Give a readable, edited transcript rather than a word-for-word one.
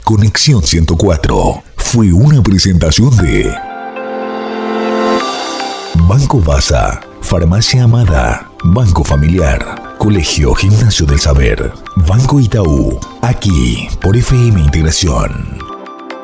Conexión 104 fue una presentación de Banco Basa, Farmacia Amada, Banco Familiar, Colegio Gimnasio del Saber, Banco Itaú, aquí por FM Integración.